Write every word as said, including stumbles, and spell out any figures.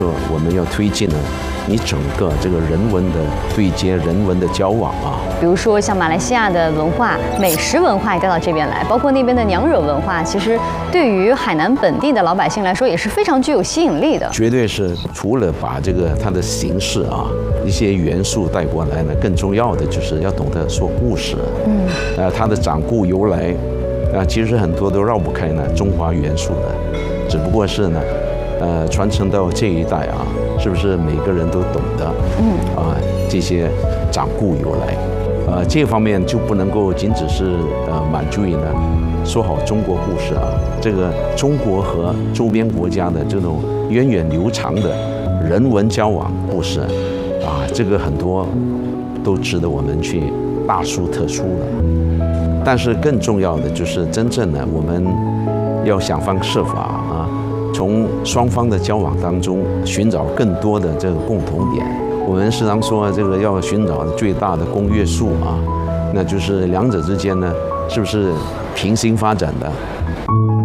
我们要推进呢，你整个这个人文的对接、人文的交往啊。 比如说像马来西亚的文化、美食文化也带到这边来，包括那边的娘惹文化，其实对于海南本地的老百姓来说也是非常具有吸引力的。 绝对是，除了把这个它的形式啊一些元素带过来呢，更重要的就是要懂得说故事。嗯，呃，它的掌故由来，啊，其实很多都绕不开呢中华元素的，只不过是呢。呃，传承到这一代啊，是不是每个人都懂得？嗯啊，这些掌故由来，呃，这方面就不能够仅只是呃满足于呢说好中国故事啊，这个中国和周边国家的这种源远流长的人文交往故事啊，这个很多都值得我们去大书特书的。但是更重要的就是真正的我们要想方设法啊。从双方的交往当中寻找更多的这个共同点。我们时常说，这个要寻找最大的公约数啊，那就是两者之间呢，是不是平行发展的？